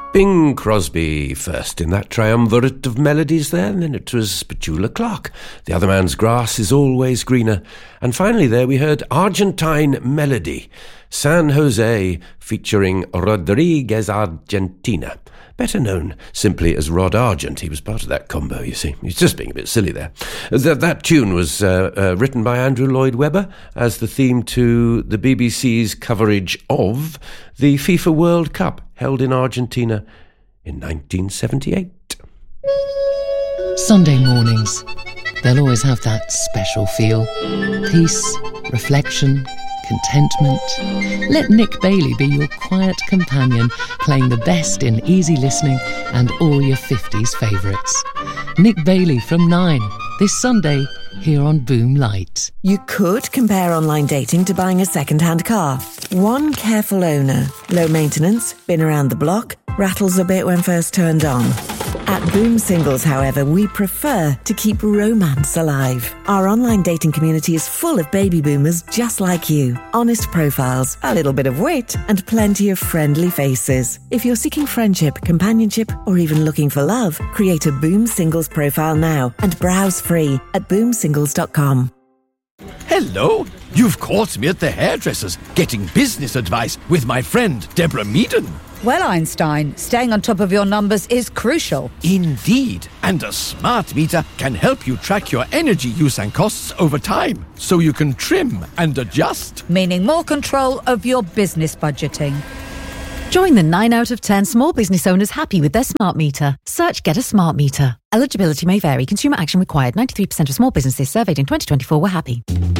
Bing Crosby first in that triumvirate of melodies there, and then it was Petula Clark. The Other Man's Grass is Always Greener. And finally there we heard Argentine Melody, San Jose featuring Rodriguez Argentina, better known simply as Rod Argent. He was part of that combo, you see. He's just being a bit silly there. That tune was written by Andrew Lloyd Webber as the theme to the BBC's coverage of the FIFA World Cup held in Argentina in 1978. Sunday mornings, they'll always have that special feel. Peace, reflection, contentment. Let Nick Bailey be your quiet companion, playing the best in easy listening and all your 50s favourites. Nick Bailey from 9, this Sunday, here on Boom Light. You could compare online dating to buying a second-hand car. One careful owner, low maintenance, been around the block, rattles a bit when first turned on. At Boom Singles, however, we prefer to keep romance alive. Our online dating community is full of baby boomers just like you. Honest profiles, a little bit of wit, and plenty of friendly faces. If you're seeking friendship, companionship, or even looking for love, create a Boom Singles profile now and browse free at boomsingles.com. Hello, you've caught me at the hairdresser's getting business advice with my friend Deborah Meaden. Well, Einstein, staying on top of your numbers is crucial. Indeed, and a smart meter can help you track your energy use and costs over time, so you can trim and adjust. Meaning more control of your business budgeting. Join the 9 out of 10 small business owners happy with their smart meter. Search Get a Smart Meter. Eligibility may vary. Consumer action required. 93% of small businesses surveyed in 2024 were happy.